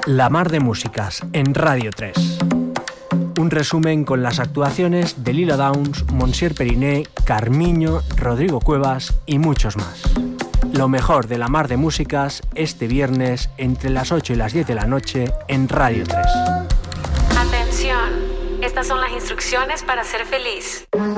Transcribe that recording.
La Mar de Músicas en Radio 3. Un resumen con las actuaciones de Lila Downs, Monsieur Periné, Carmiño, Rodrigo Cuevas y muchos más. Lo mejor de La Mar de Músicas este viernes entre las 8 y las 10 de la noche en Radio 3. Atención, estas son las instrucciones para ser feliz.